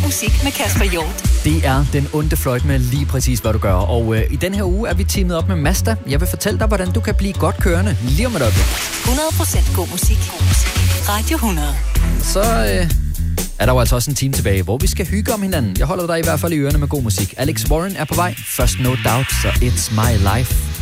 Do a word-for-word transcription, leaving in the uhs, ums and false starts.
musik med Kasper Hjort. Det er den onde fløjt med lige præcis, hvad du gør. Og øh, i den her uge er vi teamet op med Mazda. Jeg vil fortælle dig, hvordan du kan blive godt kørende lige om et øjeblik. hundrede procent god musik. God musik. Radio hundrede. Så øh, er der jo altså også en time tilbage, hvor vi skal hygge om hinanden. Jeg holder dig i hvert fald i ørerne med god musik. Alex Warren er på vej. Først No Doubt, så It's My Life.